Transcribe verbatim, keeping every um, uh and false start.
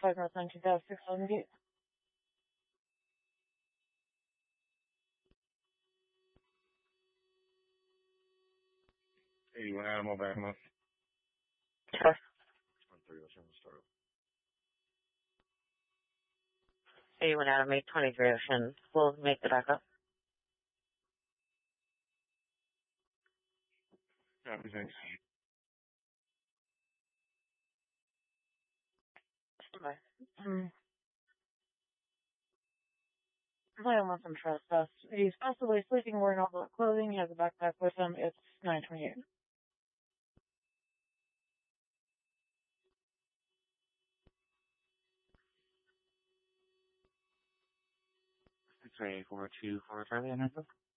five North nineteen thousand six seventy-eight. eighty-one Animal back month. Sure. one three oh seven start. eighty-one Adam, eight twenty-three Ocean. We'll make the backup. Copy, thanks. Bye. Um, I don't want some trespass. He's possibly sleeping wearing all black clothing. He has a backpack with him. It's nine twenty-eight. six eight four two four Charlie, and